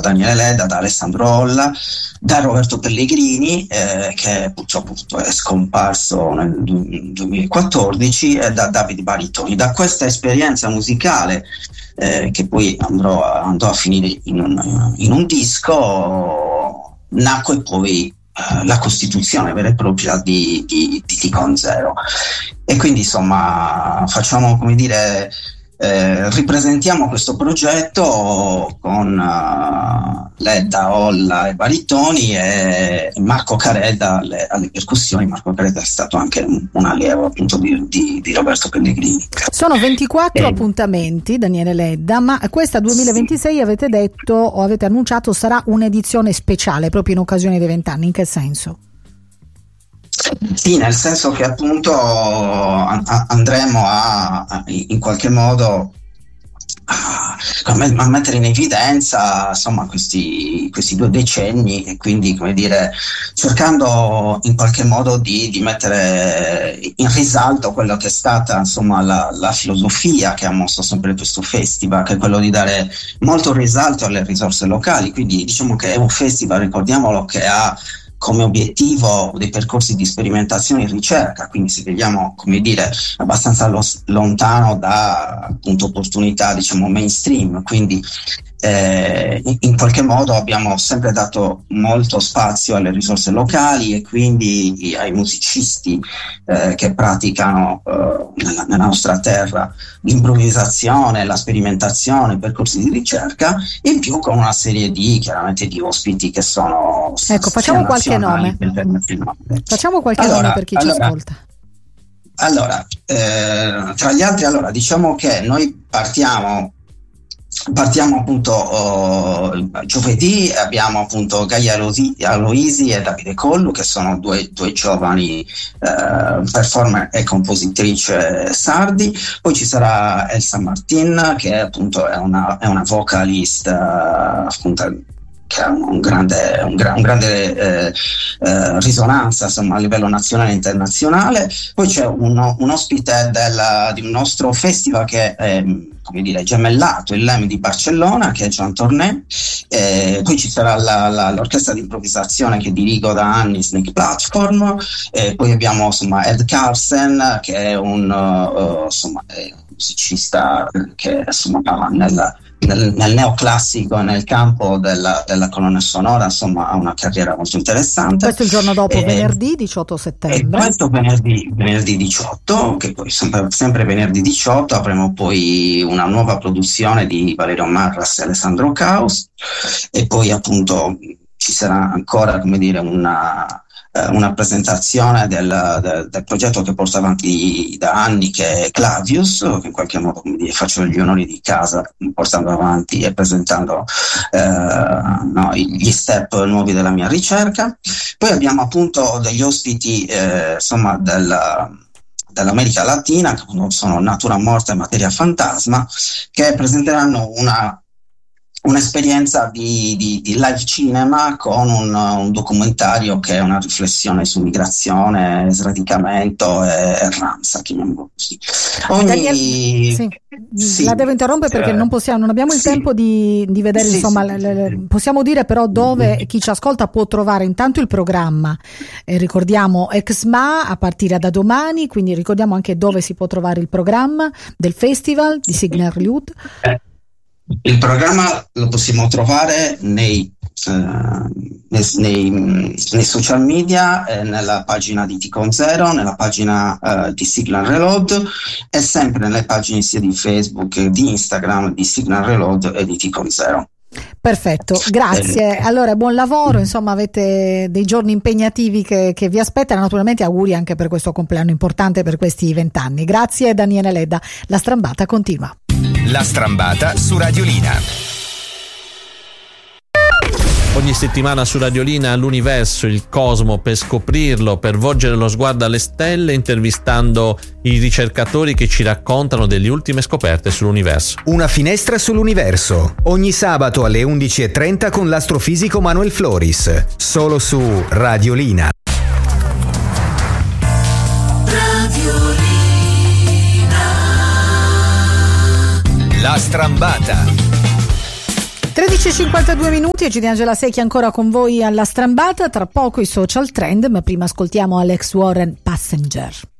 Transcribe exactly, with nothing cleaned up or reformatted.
Daniele Ledda, da Alessandro Olla, da Roberto Pellegrini, eh, che purtroppo è scomparso nel duemilaquattordici, e da Davide Baritoni. Da questa esperienza musicale, eh, che poi andrò a, andò a finire in un, in un disco, nacque poi eh, la costituzione vera e propria di, di, di Ticon Zero. E quindi insomma facciamo, come dire, Eh, ripresentiamo questo progetto con uh, Ledda, Olla e Baritoni e Marco Caredda alle, alle percussioni. Marco Caredda è stato anche un, un allievo appunto di, di, di Roberto Pellegrini. Sono ventiquattro eh. appuntamenti, Daniele Ledda, ma questa duemilaventisei, sì, avete detto o avete annunciato sarà un'edizione speciale proprio in occasione dei vent'anni. In che senso? Sì, nel senso che appunto a- andremo a, a in qualche modo a, a mettere in evidenza insomma questi, questi due decenni, e quindi, come dire, cercando in qualche modo di, di mettere in risalto quello che è stata insomma la, la filosofia che ha mosso sempre questo festival, che è quello di dare molto risalto alle risorse locali. Quindi diciamo che è un festival, ricordiamolo, che ha come obiettivo dei percorsi di sperimentazione e ricerca, quindi se vediamo, come dire, abbastanza lo, lontano da appunto opportunità, diciamo, mainstream. Quindi eh, in qualche modo abbiamo sempre dato molto spazio alle risorse locali e quindi ai musicisti eh, che praticano eh, nella, nella nostra terra l'improvvisazione, la sperimentazione, percorsi di ricerca, in più con una serie di, chiaramente, di ospiti che sono, ecco, facciamo qualche nome facciamo qualche allora, nome per chi allora, ci ascolta. Allora, eh, tra gli altri, allora diciamo che noi partiamo Partiamo appunto oh, giovedì, abbiamo appunto Gaia Aloisi e Davide Collu, che sono due, due giovani eh, performer e compositrice sardi. Poi ci sarà Elsa Martin, che appunto è una, è una vocalist, uh, appunto, che ha un grande, un gra- un grande eh, eh, risonanza insomma a livello nazionale e internazionale. Poi c'è uno, un ospite del, di un nostro festival che è, come dire, gemellato, il L E M di Barcellona, che è Jean Tornet. Eh, poi ci sarà la, la, l'orchestra di improvvisazione che dirigo da anni, Snake Platform. Eh, poi abbiamo insomma Ed Carlsen, che è un uh, insomma è un musicista che insomma nella Nel, nel neoclassico e nel campo della, della colonna sonora, insomma ha una carriera molto interessante. Questo il giorno dopo, e, venerdì diciotto settembre. E questo venerdì, venerdì diciotto, che poi sempre, sempre venerdì diciotto avremo poi una nuova produzione di Valerio Marras e Alessandro Caus, e poi appunto ci sarà ancora, come dire, una una presentazione del, del, del progetto che porto avanti da anni, che è Clavius, che in qualche modo, come dire, faccio gli onori di casa portando avanti e presentando eh, no, gli step nuovi della mia ricerca. Poi abbiamo appunto degli ospiti eh, insomma della dell'America Latina, che sono Natura Morta e Materia Fantasma, che presenteranno una un'esperienza di, di, di live cinema con un, un documentario che è una riflessione su migrazione, sradicamento e, e ranza, chiamiamolo così. Ogni... Daniel, sì. Sì. La devo interrompere perché non possiamo, non abbiamo il sì. tempo di, di vedere, sì, insomma, sì, le, le, possiamo dire però dove chi ci ascolta può trovare intanto il programma. Eh, ricordiamo Exma a partire da domani, quindi ricordiamo anche dove si può trovare il programma del festival di Signal Liud. Eh. Il programma lo possiamo trovare nei, eh, nei, nei social media, eh, nella pagina di Ticon Zero, nella pagina eh, di Signal Reload, e sempre nelle pagine sia di Facebook, di Instagram, di Signal Reload e di Ticon Zero. Perfetto, grazie. Allora, buon lavoro, insomma avete dei giorni impegnativi che, che vi aspettano. Naturalmente auguri anche per questo compleanno importante, per questi vent'anni. Grazie Daniele Ledda. La strambata continua. La strambata su Radiolina. Ogni settimana su Radiolina l'universo, il cosmo, per scoprirlo, per volgere lo sguardo alle stelle, intervistando i ricercatori che ci raccontano delle ultime scoperte sull'universo. Una finestra sull'universo, ogni sabato alle undici e trenta con l'astrofisico Manuel Floris, solo su Radiolina. Radiolina. La strambata. tredici e cinquantadue minuti, e G D Angela Secchi ancora con voi alla strambata. Tra poco i social trend, ma prima ascoltiamo Alex Warren, Passenger.